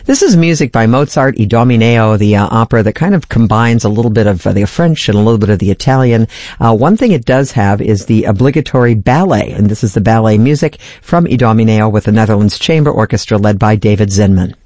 This is music by Mozart, Idomeneo, the opera that kind of combines a little bit of the French and a little bit of the Italian. One thing it does have is the obligatory ballet, and this is the ballet music from Idomeneo with the Netherlands Chamber Orchestra led by David Zinman.